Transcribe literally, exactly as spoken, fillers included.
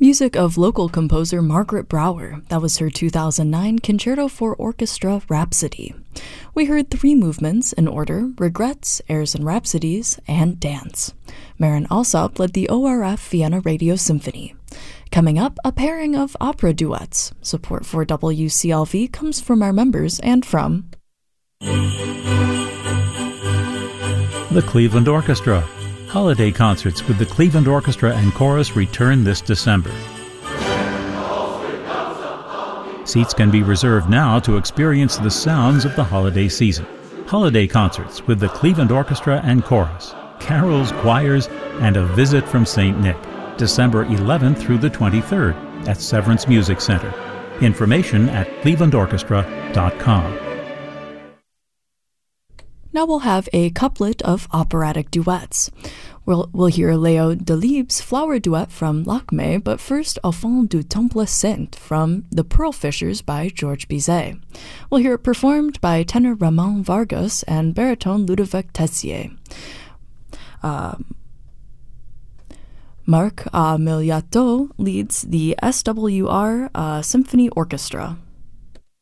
Music of local composer Margaret Brower. That was her two thousand nine Concerto for Orchestra Rhapsody. We heard three movements in order: Regrets, Airs and Rhapsodies, and Dance. Marin Alsop led the O R F Vienna Radio Symphony. Coming up, a pairing of opera duets. Support for W C L V comes from our members and from the Cleveland Orchestra. Holiday concerts with the Cleveland Orchestra and Chorus return this December. Seats can be reserved now to experience the sounds of the holiday season. Holiday concerts with the Cleveland Orchestra and Chorus. Carols, choirs, and a visit from Saint Nick. December eleventh through the twenty-third at Severance Music Center. Information at cleveland orchestra dot com. Now we'll have a couplet of operatic duets. We'll, we'll hear Leo Delibes' Flower Duet from Lakmé, but first Enfant du Temple Saint from The Pearl Fishers by Georges Bizet. We'll hear it performed by tenor Ramon Vargas and baritone Ludovic Tessier. Uh, Marc Amiliato leads the S W R uh, Symphony Orchestra.